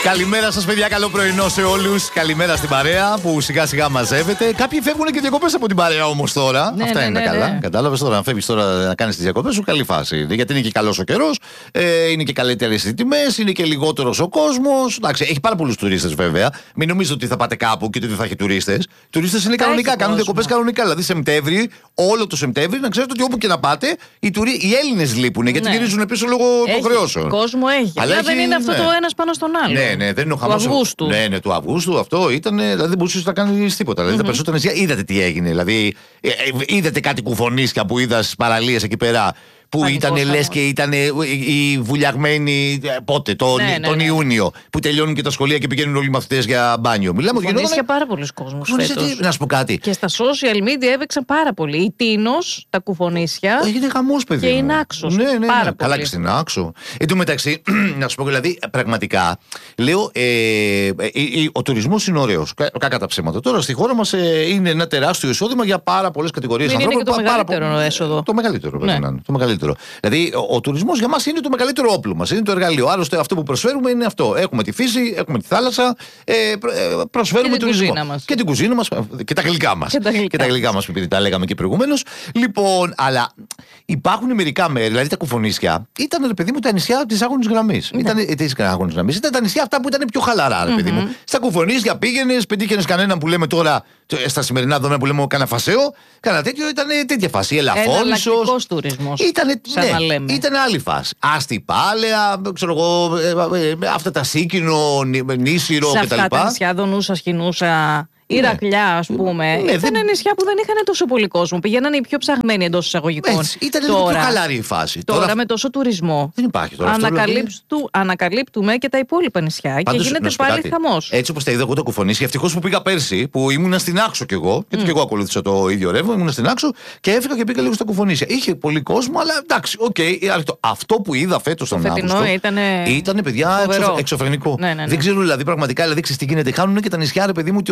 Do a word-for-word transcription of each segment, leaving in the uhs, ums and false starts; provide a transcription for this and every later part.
Καλημέρα σας, παιδιά. Καλό πρωινό σε όλους. Καλημέρα στην παρέα που σιγά σιγά μαζεύεται. Κάποιοι φεύγουν και διακοπές από την παρέα όμως τώρα. Ναι, Αυτά ναι, είναι ναι, καλά. ναι. Κατάλαβες τώρα, να φεύγεις τώρα να κάνεις τις διακοπές σου, καλή φάση. Γιατί είναι και καλός ο καιρός, ε, είναι και καλύτερες οι τιμές, είναι και λιγότερος ο κόσμος. Εντάξει, έχει πάρα πολλούς τουρίστες βέβαια. Μην νομίζετε ότι θα πάτε κάπου και ότι δεν θα έχει τουρίστες. Οι τουρίστες είναι κανονικά, κάνουν διακοπές κανονικά. Δηλαδή Σεπτέμβρη, όλο το Σεπτέμβρη, να ξέρετε ότι όπου και να πάτε, οι, τουρί... οι Έλληνες λείπουν γιατί Ναι. γυρίζουν πίσω λόγω των χρεώσεων. Κόσμο έχει. Αλλά, αλλά δεν είναι αυτό ναι. το ένας πάνω στον άλλο. Ναι, ναι, δεν είναι ο χαμός. Αυγούστου. Ναι, ναι, του Αυγούστου αυτό ήταν. Δηλαδή δεν μπορούσε να κάνει τίποτα. Δηλαδή mm-hmm. τα περισσότερα νησιά είδατε τι έγινε. Δηλαδή ε, ε, είδατε κάτι κουφονίσια που είδα στις παραλίες εκεί πέρα. Που ήταν λες και ήταν οι βουλιαγμένοι πότε, τον, ναι, ναι, τον ναι. Ιούνιο, που τελειώνουν και τα σχολεία και πηγαίνουν όλοι οι μαθητές για μπάνιο. Μιλάμε ότι γινόταν. Είχε πάρα πολλοί κόσμος φέτος. Να σου πω κάτι. Και στα social media έβαιξαν πάρα πολύ. Η Τίνος, τα κουφονίσια. Έγινε χαμός, παιδί. Και η Νάξος. Ναι, ναι, ναι. Πάρα Καλά, πολύ. και στην Νάξο. Εν τω μεταξύ, να σου πω δηλαδή, πραγματικά, λέω, ε, ε, ε, ο τουρισμός είναι ωραίος. Κακά τα ψέματα. Τώρα στη χώρα μας ε, είναι ένα τεράστιο εισόδημα για πάρα πολλές κατηγορίες ανθρώπων. Είναι και το μεγαλύτερο έσοδο. Το μεγαλύτερο, ναι. Το μεγαλύτερο. Δηλαδή, ο, ο τουρισμός για μας είναι το μεγαλύτερο όπλο μας. Είναι το εργαλείο. Άλλωστε, αυτό που προσφέρουμε είναι αυτό. Έχουμε τη φύση, έχουμε τη θάλασσα, ε, προσφέρουμε και τουρισμό. Μας. Και την κουζίνα μας και τα γλυκά μας. Και τα γλυκά, και τα γλυκά μας, επειδή τα λέγαμε και προηγουμένως. Λοιπόν, αλλά υπάρχουν μερικά μέρη, δηλαδή τα κουφονίσια, ήταν ρε παιδί μου τα νησιά της άγωνης γραμμής. Ναι. Ήταν, της άγωνης γραμμής. Ήταν τα νησιά αυτά που ήταν πιο χαλαρά, ρε παιδί mm-hmm. μου. Στα κουφονίσια πήγαινες, πετύχαινες κανέναν που λέμε τώρα, στα σημερινά δεδομένα που λέμε κανένα φασαίο, κανένα τέτοιο, ήταν τέτοια φάση. Ελαφώνησος. Εναλλακτικός τουρισμός. Ήταν, ναι, ήταν άλλη φάση. Άστη Πάλαια, ξέρω εγώ, ε, ε, αυτά τα Σίκινο, Νήσιρο κτλ. Σε αυτά τα νησιά, Δονούσα, Σχοινούσα, Ηρακλιά, ας πούμε. Ναι, ήταν δεν... νησιά που δεν είχαν τόσο πολύ κόσμο. Πηγαίνανε οι πιο ψαγμένοι εντός εισαγωγικών. Έτσι, ήταν λίγο πιο χαλαρή η φάση. Τώρα, τώρα με τόσο τουρισμό. Δεν υπάρχει τώρα. Ανακαλύπτου, ανακαλύπτουμε και τα υπόλοιπα νησιά. Πάντως, και γίνεται πάλι χαμός. Έτσι όπως τα είδα εγώ τα κουφονίσια, ευτυχώς που πήγα πέρσι, που ήμουν στην Άξο κι εγώ, γιατί mm. και εγώ ακολούθησα το ίδιο ρεύμα, ήμουν στην Άξο και έφυγα και πήγα λίγο στα κουφονίσια. Είχε πολύ κόσμο, αλλά εντάξει, οκ. Okay, αυτό που είδα φέτος τον Αύγουστο ήταν παιδιά εξωφρενικό. Δεν ξέρω δηλαδή πραγματικά, δηλαδή τι γίνεται. Χάνουν και τα νησιά, ρε παιδί μου,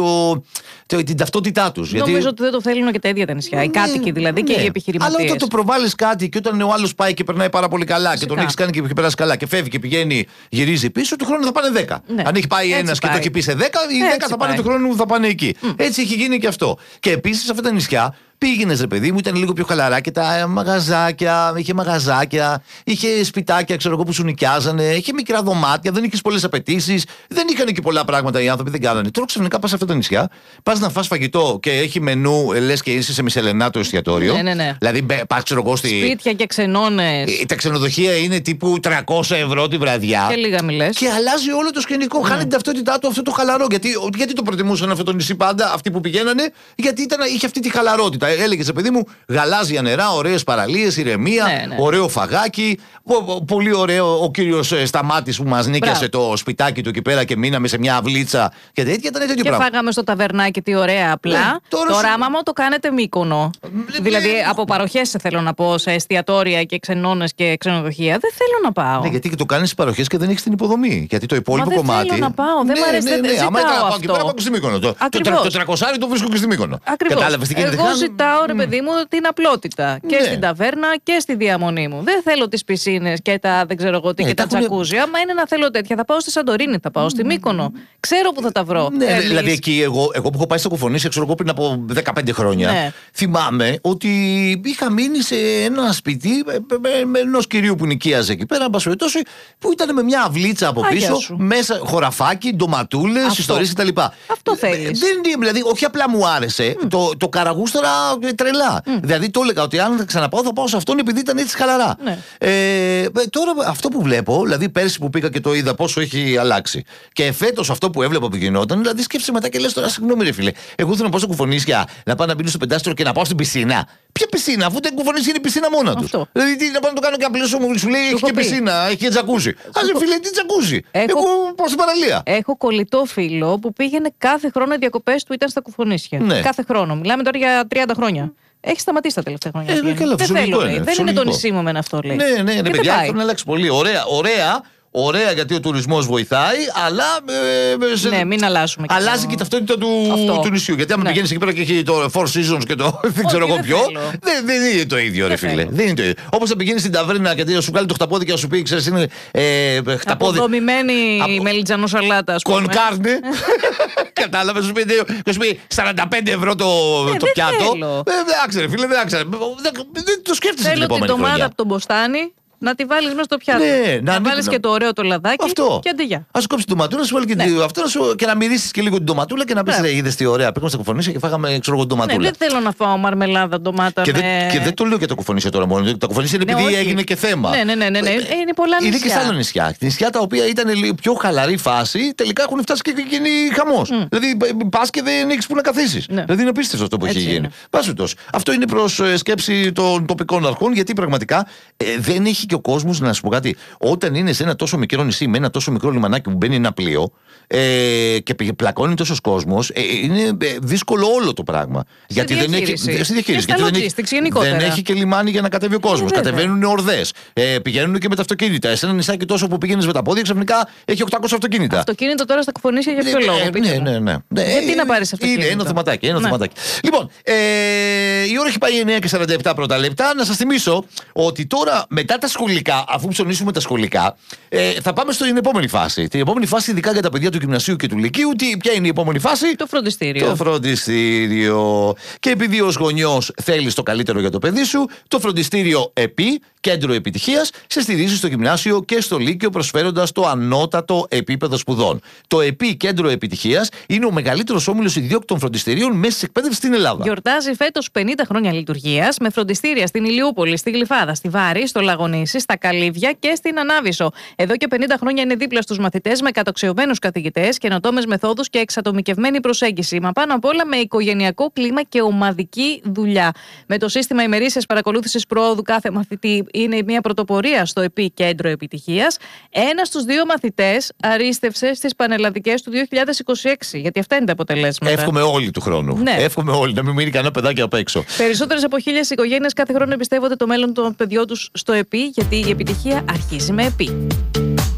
την ταυτότητά τους. Νομίζω γιατί... ότι δεν το θέλουν και τα ίδια τα νησιά. Ναι, οι κάτοικοι δηλαδή ναι. και οι επιχειρηματίες. Αλλά όταν το προβάλλεις κάτι και όταν ο άλλος πάει και περνάει πάρα πολύ καλά Φυσικά. Και τον έχεις κάνει και περάσει καλά και φεύγει και πηγαίνει, γυρίζει πίσω, του χρόνου θα πάνε δέκα. Ναι. Αν έχει πάει ένας και το έχει πει σε δέκα, οι δέκα θα πάνε του χρόνου θα πάνε εκεί. Mm. Έτσι έχει γίνει και αυτό. Και επίσης αυτά τα νησιά. Πήγαινες ρε παιδί μου, ήταν λίγο πιο χαλαρά και τα μαγαζάκια, είχε μαγαζάκια, είχε σπιτάκια, ξέρω εγώ που σου νοικιάζανε, είχε μικρά δωμάτια, δεν είχες πολλές απαιτήσεις, δεν είχαν και πολλά πράγματα οι άνθρωποι, δεν κάνανε. Τώρα ξαφνικά πας σε αυτά τα νησιά, πας να φας φαγητό και έχει μενού, λες και είσαι σε μισελενάτο εστιατόριο. Ναι, ναι, ναι. Δηλαδή πας ξέρω εγώ στη. Σπίτια και ξενώνες. Τα ξενοδοχεία είναι τύπου τριακόσια ευρώ τη βραδιά. Και λίγα μιλές. Και αλλάζει όλο το σκηνικό. Mm. Χάνει την ταυτότητά του αυτό το χαλαρό. Γιατί, γιατί το προτιμούσαν αυτό το νησί πάντα αυτοί που πηγαίνανε, γιατί ήταν, είχε αυτή τη χαλαρότητα. Έλεγε, παιδί μου, γαλάζια νερά, ωραίες παραλίες, ηρεμία, ναι, ναι. ωραίο φαγάκι. Πολύ ωραίο ο κύριος Σταμάτης που μας νίκιασε το σπιτάκι του εκεί πέρα και μείναμε σε μια αυλίτσα και τέτοια. Ήταν τέτοιο και πράγμα. Φάγαμε στο ταβερνάκι τι ωραία απλά. Ναι, τώρα τώρα, άμα μου το κάνετε Μύκονο. Ναι, δηλαδή, ναι, από παροχές θέλω να πω, σε εστιατόρια και ξενώνες και ξενοδοχεία, δεν θέλω να πάω. Ναι, γιατί και το κάνεις στις παροχές και δεν έχεις την υποδομή. Γιατί το υπόλοιπο Μα δεν κομμάτι. Δεν θέλω να πάω, δεν ναι, μου αρέσει. Ναι, ναι, ναι. Δεν Άμα ζητάω πάω αυτό. εκεί πέρα πάω και στη Μύκονο. Το, το τριακόσια το βρίσκω και στη Μύκονο. Κατάλαβες τι γίνεται. Εγώ ζητάω, ρε παιδί μου, την απλότητα. Και ναι. στην ταβέρνα και στη διαμονή μου. Δεν θέλω τις πισίνες και τα δεν ξέρω εγώ τι ναι, και τα τζακούζι. Άμα είναι να θέλω τέτοια, θα πάω στη Σαντορίνη, θα πάω στη Μύκονο. Ξέρω που θα τα βρω. Ναι, Θέλεις... δηλαδή εκεί εγώ, εγώ που έχω πάει στα κουφονίσια, ξέρω εγώ πριν από δεκαπέντε χρόνια, ναι. θυμάμαι ότι είχα μείνει σε ένα σπίτι με ενός κυρίου που νοικίαζε εκεί πέρα, που ήταν με μια αυλίτσα από Άγια πίσω, σου. μέσα χωραφάκι, ντοματούλες, ιστορίες κτλ. Αυτό θέλεις. Δεν, δηλαδή, όχι απλά μου άρεσε, mm. το, το καραγούσταρα τρελά. Mm. Δηλαδή το έλεγα ότι αν θα ξαναπάω θα πάω σε αυτόν επειδή ήταν έτσι χαλαρά. Ναι. Ε, τώρα αυτό που βλέπω, δηλαδή πέρσι που πήγα και το είδα πόσο έχει αλλάξει. Και φέτος αυτό που έβλεπα που γινόταν, δηλαδή σκέφτεσαι μετά και λες τώρα, συγγνώμη ρε φίλε, εγώ θέλω να πάω στο κουφονίσια, να πάω να μπει στο πεντάστρο και να πάω στην πισίνα. Ποια πισίνα, αφού δεν κουφονίσια είναι η πισίνα μόνα του. Δηλαδή τι να πάω να το κάνω και απλώς μου σου λέει έχει και πισίνα, έχει και τζακούζι. Α φίλε, τι τζακούζι. Εγώ πάω στην παραλία. Έχω κολλητό φίλο που πήγαινε κάθε χρόνο οι διακοπές του ήταν στα κουφονίσια. Ναι. Κάθε χρόνο. Μιλάμε τώρα για τριάντα χρόνια. Έχει σταματήσει τα τελευταία χρόνια. Ε, καλά, δεν θέλω, είναι, δεν είναι το νησί μου με αυτό, λέει. Ναι, ναι, ναι, παιδιά, έχουν αλλάξει πολύ. Ωραία, ωραία ωραία γιατί ο τουρισμός βοηθάει, αλλά. Ε, σε... Ναι, μην αλλάσουμε. Και αλλάζει το... και η ταυτότητα του, του νησιού. Γιατί άμα ναι. πηγαίνεις εκεί πέρα και έχει το Four Seasons και το δεν ξέρω εγώ ποιο. Δεν, δεν είναι το ίδιο, ρε φίλε. Δεν είναι το ίδιο. Όπως θα πηγαίνεις στην ταβέρνα και θα σου βγάλει το χταπόδι και θα σου πει, ξέρεις, είναι. Ε, χταπόδι. Αποδομημένη η μελιτζανοσαλάτα, ας πούμε. Κονκάρνε. Κατάλαβε, σου πει σαράντα πέντε ευρώ το πιάτο. Δεν άξερε, φίλε, δεν άξερε. Δεν το σκέφτεσαι την επόμενη χρονιά. Θέλω την ντομάτα από τον Μποστάνη. Να τη βάλεις μέσα στο πιάτο. Ναι, να να βάλεις να... και το ωραίο το λαδάκι. Αυτό. Και αντιγιά. Ας κόψεις την ντοματούλα, σου βάλει και, ναι. αυτό, σου... και να μυρίσεις και λίγο την ντοματούλα και να πεις ρε, είδες τι ωραία. Πήγαμε στα κουφονίσια και φάγαμε ξέρω εγώ ντοματούλα. Ναι, δεν θέλω να φάω μαρμελάδα, ντομάτα. Και, με... δεν, και δεν το λέω για τα κουφονίσια τώρα μόνο. Τα κουφονίσια είναι επειδή ναι, έγινε και θέμα. Ναι, ναι, ναι, ναι, ναι. Είναι πολλά νησιά. Είναι και στα άλλα νησιά. Νησιά τα οποία ήταν πιο χαλαρή φάση, τελικά έχουν φτάσει και έχει γίνει χαμός. Mm. Δηλαδή πα και δεν έχει που να καθίσεις. Ναι. Δηλαδή είναι απίστευτο αυτό που έχει γίνει. Πάσουτος. Αυτό είναι προς σκέψη των τοπικών αρχών γιατί πραγματικά δεν έχει και ο κόσμος να σου πω κάτι. Όταν είναι σε ένα τόσο μικρό νησί με ένα τόσο μικρό λιμανάκι που μπαίνει ένα πλοίο ε, και πλακώνει τόσος κόσμος, ε, είναι δύσκολο όλο το πράγμα. Στη γιατί δεν έχει. Στη διαχείριση. Γιατί δεν, έχει, δεν έχει και λιμάνι για να κατέβει ο κόσμος. Κατεβαίνουν ορδές. Ε, πηγαίνουν και με τα αυτοκίνητα. Σε ένα νησάκι τόσο που πήγαινε με τα πόδια, ξαφνικά έχει οκτακόσια αυτοκίνητα. Αυτοκίνητο τώρα στα κουφονίσια για ποιο λόγο. Ναι, ναι, ναι. Γιατί να πάρει αυτοκίνητο. Είναι ένα θεματάκι. Ένα θεματάκι. Λοιπόν, η ώρα έχει πάει εννιά και σαράντα επτά πρώτα λεπτά. Να σας θυμίσω ότι τώρα μετά τα σχολικά, αφού ψωνίσουμε τα σχολικά, ε, θα πάμε στην επόμενη φάση. Την επόμενη φάση, ειδικά για τα παιδιά του γυμνασίου και του λυκείου, τι, ποια είναι η επόμενη φάση? Το φροντιστήριο. Το φροντιστήριο. Και επειδή ως γονιός θέλεις το καλύτερο για το παιδί σου, το φροντιστήριο ΕΠΗ, Κέντρο Επιτυχίας, σε στηρίζει στο γυμνάσιο και στο λύκειο, προσφέροντας το ανώτατο επίπεδο σπουδών. Το ΕΠΗ, Κέντρο Επιτυχίας, είναι ο μεγαλύτερος όμιλος ιδιόκτων φροντιστηρίων μέσης εκπαίδευσης στην Ελλάδα. Γιορτάζει φέτος πενήντα χρόνια λειτουργίας, με φροντιστήρια στην Ηλιούπολη, στη Γλυφάδα, στη Βάρη, στο Λαγονήσι, στα Καλύβια και στην Ανάβησο. Εδώ και πενήντα χρόνια είναι δίπλα στους μαθητές με κατοξεωμένους καθηγητές, καινοτόμες μεθόδους και εξατομικευμένη προσέγγιση. Μα πάνω απ' όλα με οικογενειακό κλίμα και ομαδική δουλειά. Με το σύστημα ημερήσιας παρακολούθησης προόδου κάθε μαθητή είναι μια πρωτοπορία στο ΕΠΗ Κέντρο Επιτυχίας. Ένας στους δύο μαθητές αρίστευσε στις πανελλαδικές του δύο χιλιάδες είκοσι έξι. Γιατί αυτά είναι τα αποτελέσματα. Εύχομαι όλοι του χρόνου. Ναι. Εύχομαι όλοι να μην μείνει κανένα παιδάκι απ' έξω. Περισσότερες από χίλιες οικογένειες κάθε χρόνο εμπιστεύονται το μέλλον των παιδιών τους στο ΕΠΗ, γιατί η επιτυχία αρχίζει με ΕΠΗ.